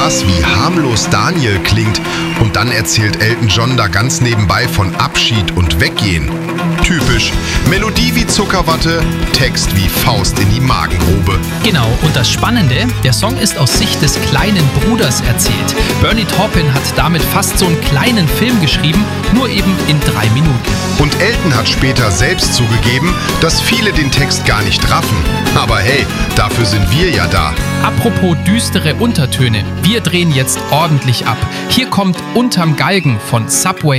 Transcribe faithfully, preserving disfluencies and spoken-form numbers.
Bass wie harmlos Daniel klingt und dann erzählt Elton John da ganz nebenbei von Abschied und Weggehen. Typisch. Melodie wie Zuckerwatte, Text wie Faust in die Magengrube. Genau, und das Spannende, der Song ist aus Sicht des kleinen Bruders erzählt. Bernie Taupin hat damit fast so einen kleinen Film geschrieben, nur eben in drei Minuten. Und Elton hat später selbst zugegeben, dass viele den Text gar nicht raffen. Aber hey, dafür sind wir ja da. Apropos düstere Untertöne, wir drehen jetzt ordentlich ab. Hier kommt Unterm Galgen von Subway